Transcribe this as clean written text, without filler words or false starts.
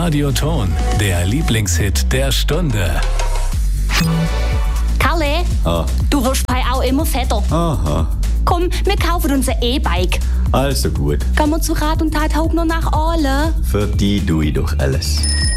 Radioton, der Lieblingshit der Stunde. Kalle, du wirst bei auch immer fetter. Aha, Komm, wir kaufen uns ein E-Bike. also gut. Gehen wir zu Rat und Tat Hauptner nach Aale. Für die tue ich doch alles.